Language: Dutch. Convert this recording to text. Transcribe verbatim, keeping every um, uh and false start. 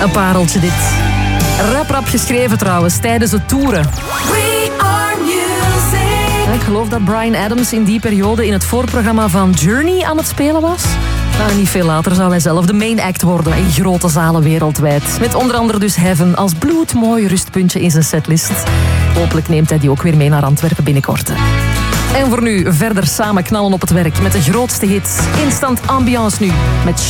Een pareltje dit. Rap rap geschreven trouwens, tijdens het toeren. We are music. Ik geloof dat Bryan Adams in die periode in het voorprogramma van Journey aan het spelen was. Nou, niet veel later zou hij zelf de main act worden in grote zalen wereldwijd. Met onder andere dus Heaven als bloedmooi rustpuntje in zijn setlist. Hopelijk neemt hij die ook weer mee naar Antwerpen binnenkort. En voor nu verder samen knallen op het werk met de grootste hits. Instant ambiance nu met